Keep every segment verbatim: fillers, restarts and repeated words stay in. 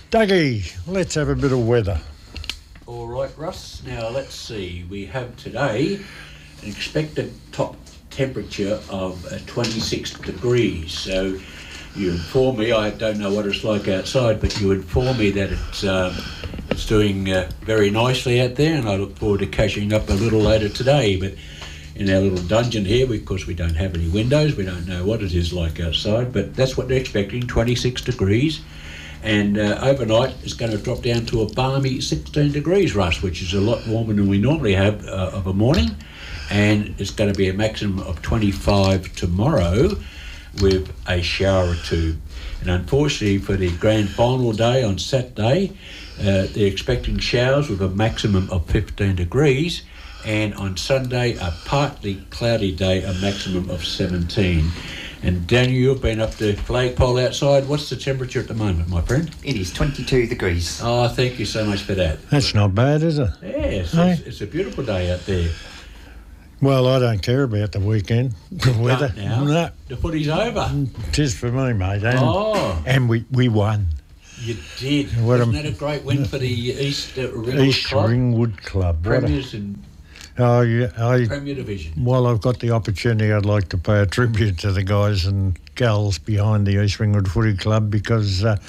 Dougie, let's have a bit of weather. All right, Russ. Now, let's see. We have today an expected top temperature of uh, twenty-six degrees. So you inform me, I don't know what it's like outside, but you inform me that it's um, it's doing uh, very nicely out there, and I look forward to catching up a little later today. But in our little dungeon here, because we don't have any windows, we don't know what it is like outside, but that's what they're expecting, twenty-six degrees. And uh, overnight it's going to drop down to a balmy sixteen degrees, Russ, which is a lot warmer than we normally have uh, of a morning. And it's going to be a maximum of twenty-five tomorrow with a shower or two. And unfortunately for the grand final day on Saturday, uh, they're expecting showers with a maximum of fifteen degrees. And on Sunday, a partly cloudy day, a maximum of seventeen. And Daniel, you've been up the flagpole outside. What's the temperature at the moment, my friend? It is twenty-two degrees. Oh, thank you so much for that. That's not bad, is it? Yes, Hey? it's, it's a beautiful day out there. Well, I don't care about the weekend weather. Don't now. No, The footy's over. it is for me, mate. And, Oh. and we, we won. You did. What Wasn't a- that a great win for the East uh, Ringwood East Club? Ringwood Club. What a- Premiers and oh, yeah, I, Premier Division. while I've got the opportunity, I'd like to pay a tribute to the guys and gals behind the East Ringwood Footy Club, because uh,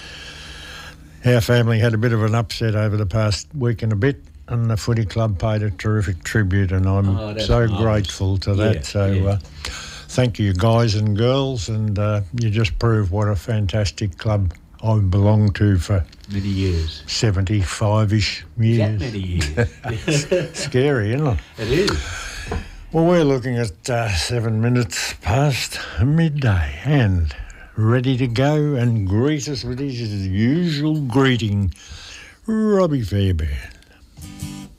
our family had a bit of an upset over the past week and a bit, and the footy club paid a terrific tribute, and I'm Oh, that's so marvellous. grateful to that. Yeah, so yeah. uh, thank you, guys and girls, and uh, you just prove what a fantastic club I belonged to for Many years. seventy-five-ish years. That many years. Scary, isn't it? It is. Well, we're looking at uh, seven minutes past midday and ready to go and greet us with his usual greeting, Robbie Fairbairn.